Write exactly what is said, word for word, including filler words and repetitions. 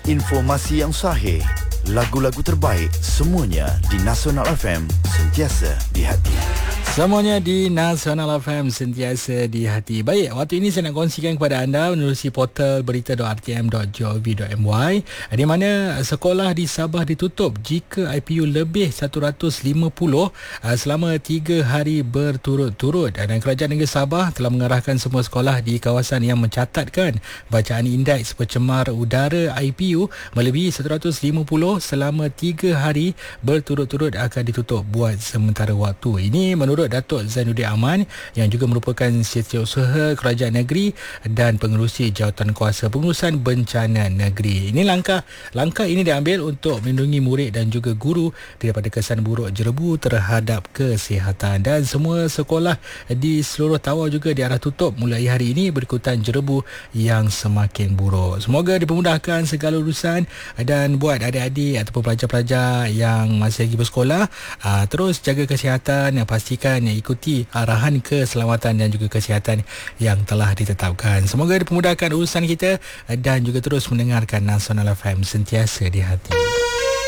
Informasi yang sahih, lagu-lagu terbaik, semuanya di Nasional F M, sentiasa di hati. Semuanya di Nasional F M, sentiasa di hati. Baik, waktu ini saya nak kongsikan kepada anda menerusi portal berita dot r t m dot gov dot m y, di mana sekolah di Sabah ditutup jika I P U lebih seratus lima puluh selama tiga hari berturut-turut. Dan Kerajaan Negeri Sabah telah mengarahkan semua sekolah di kawasan yang mencatatkan bacaan indeks pencemar udara I P U melebihi seratus lima puluh selama tiga hari berturut-turut akan ditutup buat sementara waktu. Ini menurut Datuk Zainuddin Aman yang juga merupakan setiausaha kerajaan negeri dan pengerusi jawatan kuasa pengurusan bencana negeri. Ini langkah langkah ini diambil untuk melindungi murid dan juga guru daripada kesan buruk jerebu terhadap kesihatan. Dan semua sekolah di seluruh Tawau juga diarah tutup mulai hari ini berikutan jerebu yang semakin buruk. Semoga dipermudahkan segala urusan, dan buat adik-adik ataupun pelajar-pelajar yang masih lagi bersekolah, terus jaga kesihatan, pastikan ikuti arahan keselamatan dan juga kesihatan yang telah ditetapkan. Semoga dipermudahkan urusan kita dan juga terus mendengarkan Nasional F M, sentiasa di hati.